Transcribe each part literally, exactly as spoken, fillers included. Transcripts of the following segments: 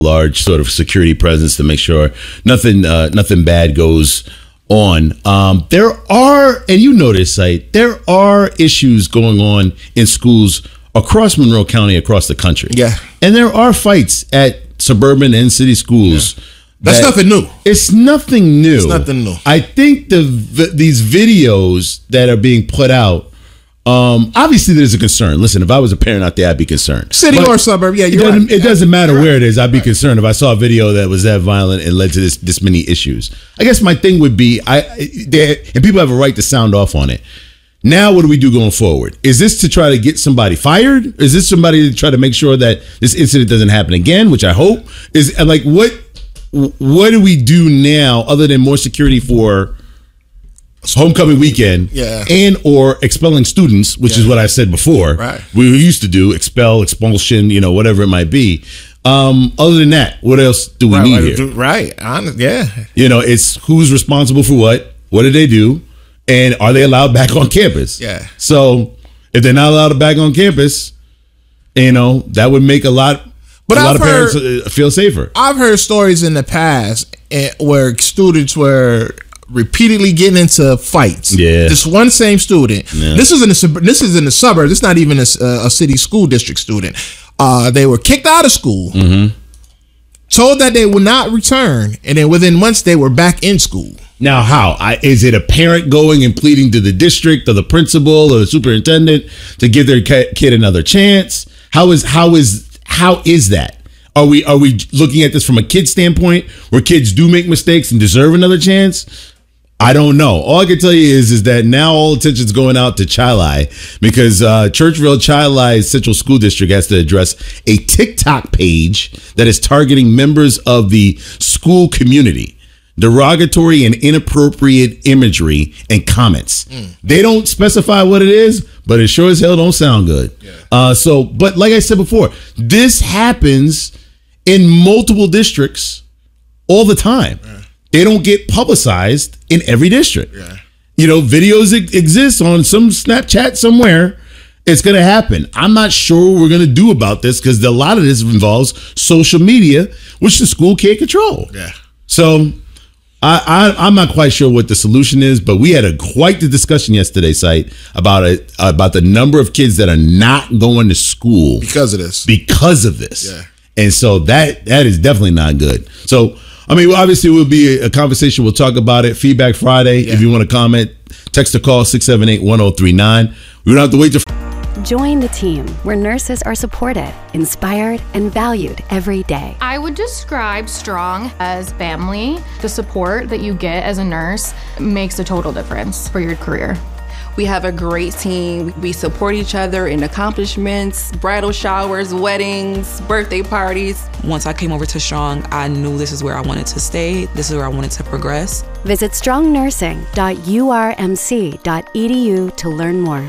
large sort of security presence to make sure nothing uh, nothing bad goes on. Um, there are, and you know this, site, there are issues going on in schools across Monroe County, across the country. Yeah. And there are fights at suburban and city schools. Yeah. That's that, nothing new. It's nothing new. It's nothing new. I think the, the these videos that are being put out, um, obviously there's a concern. Listen, if I was a parent out there, I'd be concerned. City but or suburb, yeah, you're it doesn't, right. It doesn't matter you're where right. it is. I'd be right. concerned if I saw a video that was that violent and led to this this many issues. I guess my thing would be, I and people have a right to sound off on it. Now, what do we do going forward? Is this to try to get somebody fired? Is this somebody to try to make sure that this incident doesn't happen again, which I hope? Is like, what what do we do now other than more security for homecoming weekend yeah. and or expelling students, which yeah. is what I said before. Right. We used to do expel, expulsion, you know, whatever it might be. Um, other than that, what else do we right, need right, here? Right. Honest, yeah. You know, it's who's responsible for what, what did they do? And are they allowed back on campus? Yeah. So if they're not allowed back on campus, you know, that would make a lot, but a I've lot of heard, parents feel safer. I've heard stories in the past where students were repeatedly getting into fights. Yeah. This one same student. Yeah. This is in the this is in the suburbs. It's not even a, a city school district student. Uh, they were kicked out of school. Mm-hmm. Told that they would not return, and then within months they were back in school. Now, how? I, is it a parent going and pleading to the district or the principal or the superintendent to give their kid another chance? How is how is how is that? Are we are we looking at this from a kid standpoint where kids do make mistakes and deserve another chance? I don't know. All I can tell you is, is that now all attention's going out to Chi-Li because uh, Churchville Chi-Li Central School District has to address a TikTok page that is targeting members of the school community. Derogatory and inappropriate imagery and comments. Mm. They don't specify what it is, but it sure as hell don't sound good. Yeah. Uh, so, but like I said before, this happens in multiple districts all the time. Yeah. They don't get publicized in every district. Yeah. You know, videos exist on some Snapchat somewhere. It's going to happen. I'm not sure what we're going to do about this because a lot of this involves social media, which the school can't control. Yeah. So I, I, I'm not quite sure what the solution is, but we had a quite the discussion yesterday, site about it about the number of kids that are not going to school because of this. Because of this. Yeah. And so that that is definitely not good. So I mean, obviously, it will be a conversation. We'll talk about it. Feedback Friday. Yeah. If you want to comment, text or call six seven eight, one oh three nine. We don't have to wait to. Join the team where nurses are supported, inspired, and valued every day. I would describe Strong as family. The support that you get as a nurse makes a total difference for your career. We have a great team. We support each other in accomplishments, bridal showers, weddings, birthday parties. Once I came over to Strong, I knew this is where I wanted to stay. This is where I wanted to progress. Visit strong nursing dot u r m c dot e d u to learn more.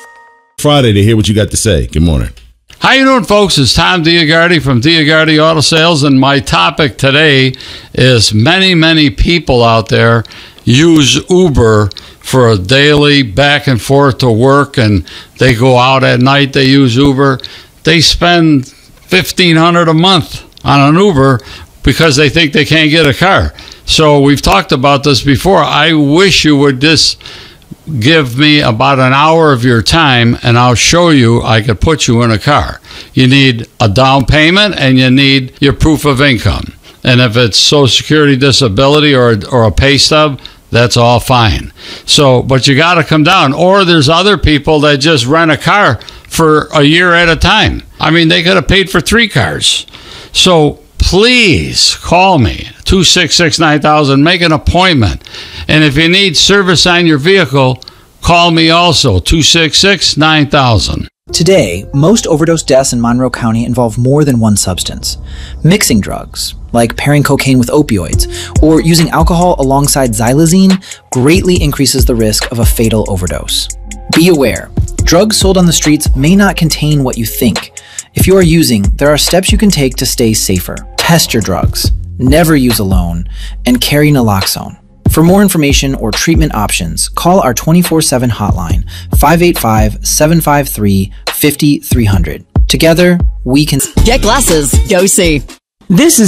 Friday to hear what you got to say. Good morning. How you doing, folks? It's Tom Diagardi from Diagardi Auto Sales, and my topic today is many, many people out there use Uber for a daily back and forth to work, and they go out at night, they use Uber. They spend fifteen hundred dollars a month on an Uber because they think they can't get a car. So we've talked about this before. I wish you would just give me about an hour of your time, and I'll show you I could put you in a car. You need a down payment, and you need your proof of income. And if it's Social Security, disability, or, or a pay stub, that's all fine. So, but you got to come down. Or there's other people that just rent a car for a year at a time. I mean, they could have paid for three cars. So please call me, two six six, nine thousand, make an appointment. And if you need service on your vehicle, call me also, two six six, nine thousand. Today, most overdose deaths in Monroe County involve more than one substance. Mixing drugs, like pairing cocaine with opioids, or using alcohol alongside xylazine, greatly increases the risk of a fatal overdose. Be aware, drugs sold on the streets may not contain what you think. If you are using, there are steps you can take to stay safer. Test your drugs, never use alone, and carry naloxone. For more information or treatment options, call our twenty-four seven hotline, five eight five, seven five three, five three zero zero. Together, we can... Get glasses. Go see. This is